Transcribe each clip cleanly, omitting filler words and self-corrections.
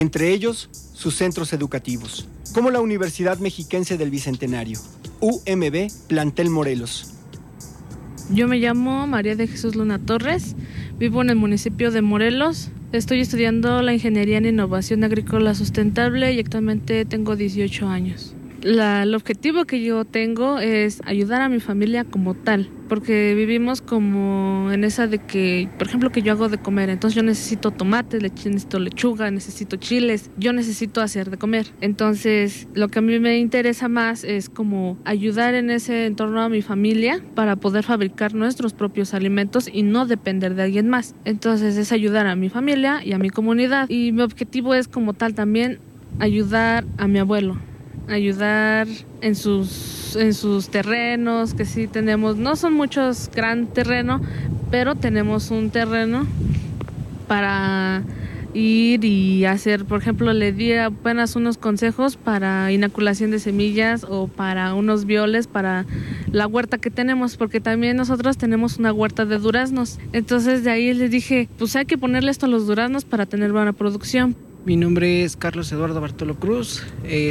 entre ellos sus centros educativos, como la Universidad Mexiquense del Bicentenario, UMB Plantel Morelos. Yo me llamo María de Jesús Luna Torres, vivo en el municipio de Morelos. Estoy estudiando la Ingeniería en Innovación Agrícola Sustentable y actualmente tengo 18 años. El objetivo que yo tengo es ayudar a mi familia como tal, porque vivimos como en esa de que, por ejemplo, que yo hago de comer, entonces yo necesito tomate, necesito lechuga, necesito chiles, yo necesito hacer de comer. Entonces, lo que a mí me interesa más es como ayudar en ese entorno a mi familia para poder fabricar nuestros propios alimentos y no depender de alguien más. Entonces, es ayudar a mi familia y a mi comunidad. Y mi objetivo es como tal también ayudar a mi abuelo. Ayudar en sus terrenos, que sí tenemos, no son muchos gran terreno, pero tenemos un terreno para ir y hacer, por ejemplo, le di apenas unos consejos para inoculación de semillas o para unos violes para la huerta que tenemos, porque también nosotros tenemos una huerta de duraznos. Entonces de ahí les dije, pues hay que ponerle esto a los duraznos para tener buena producción. Mi nombre es Carlos Eduardo Bartolo Cruz,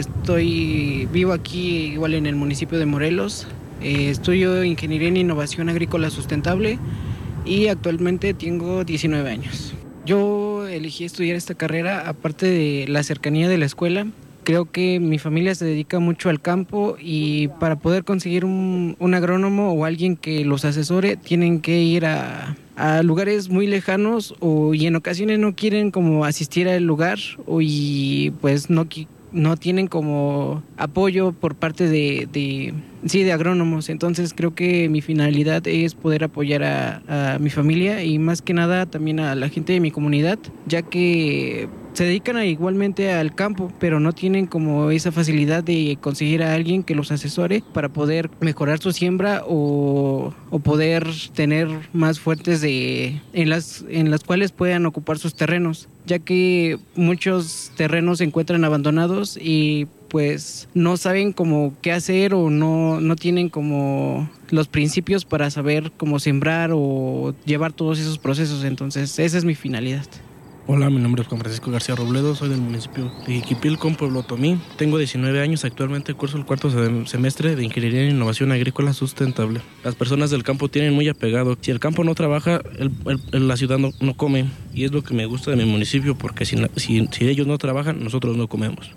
vivo aquí igual en el municipio de Morelos, estudio Ingeniería en Innovación Agrícola Sustentable y actualmente tengo 19 años. Yo elegí estudiar esta carrera aparte de la cercanía de la escuela. Creo que mi familia se dedica mucho al campo y para poder conseguir un agrónomo o alguien que los asesore tienen que ir a lugares muy lejanos y en ocasiones no quieren como asistir al lugar y pues no tienen como apoyo por parte de agrónomos. Entonces creo que mi finalidad es poder apoyar a mi familia y más que nada también a la gente de mi comunidad, ya que se dedican igualmente al campo, pero no tienen como esa facilidad de conseguir a alguien que los asesore para poder mejorar su siembra o poder tener más fuentes en las cuales puedan ocupar sus terrenos, ya que muchos terrenos se encuentran abandonados y pues no saben cómo qué hacer o no tienen como los principios para saber cómo sembrar o llevar todos esos procesos. Entonces esa es mi finalidad. Hola, mi nombre es Juan Francisco García Robledo, soy del municipio de Jiquipilco, Pueblo Otomí. Tengo 19 años, actualmente curso el cuarto semestre de Ingeniería en Innovación Agrícola Sustentable. Las personas del campo tienen muy apegado. Si el campo no trabaja, la ciudad no come. Y es lo que me gusta de mi municipio, porque si ellos no trabajan, nosotros no comemos.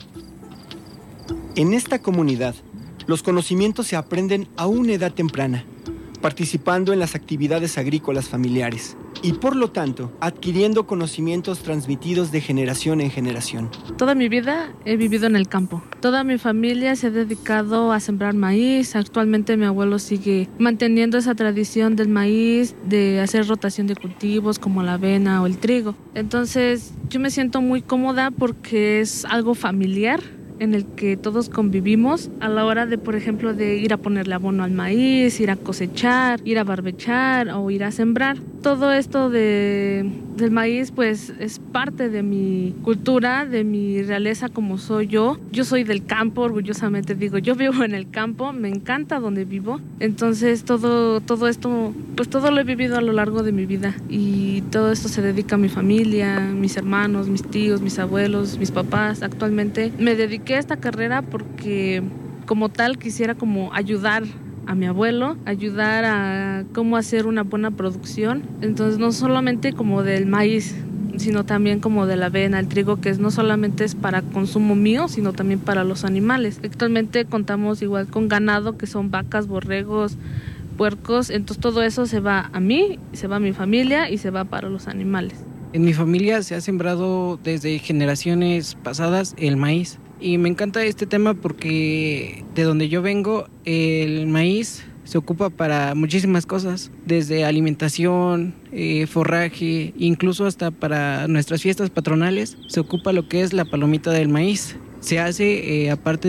En esta comunidad, los conocimientos se aprenden a una edad temprana, participando en las actividades agrícolas familiares y, por lo tanto, adquiriendo conocimientos transmitidos de generación en generación. Toda mi vida he vivido en el campo. Toda mi familia se ha dedicado a sembrar maíz. Actualmente mi abuelo sigue manteniendo esa tradición del maíz, de hacer rotación de cultivos como la avena o el trigo. Entonces, yo me siento muy cómoda porque es algo familiar en el que todos convivimos a la hora de, por ejemplo, de ir a ponerle abono al maíz, ir a cosechar, ir a barbechar o ir a sembrar. Todo esto del maíz pues es parte de mi cultura, de mi realeza como soy yo. Yo soy del campo, orgullosamente digo, yo vivo en el campo, me encanta donde vivo. Entonces todo esto, pues todo lo he vivido a lo largo de mi vida y todo esto se dedica a mi familia, mis hermanos, mis tíos, mis abuelos, mis papás. Actualmente me dediqué a esta carrera porque como tal quisiera como ayudar a mi abuelo, ayudar a cómo hacer una buena producción. Entonces no solamente como del maíz, sino también como de la avena, el trigo, que no solamente es para consumo mío, sino también para los animales. Actualmente contamos igual con ganado, que son vacas, borregos, puercos. Entonces todo eso se va a mí, se va a mi familia y se va para los animales. En mi familia se ha sembrado desde generaciones pasadas el maíz. Y me encanta este tema porque de donde yo vengo, el maíz se ocupa para muchísimas cosas, desde alimentación, forraje, incluso hasta para nuestras fiestas patronales se ocupa lo que es la palomita del maíz. Se hace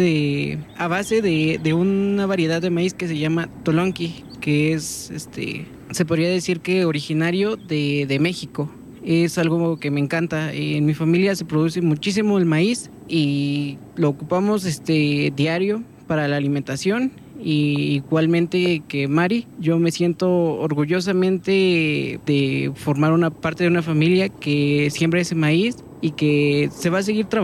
a base de una variedad de maíz que se llama tolonqui, que es, se podría decir que originario de México. Es algo que me encanta. En mi familia se produce muchísimo el maíz y lo ocupamos diario para la alimentación. Y igualmente que Mari, yo me siento orgullosamente de formar una parte de una familia que siembra ese maíz y que se va a seguir trabajando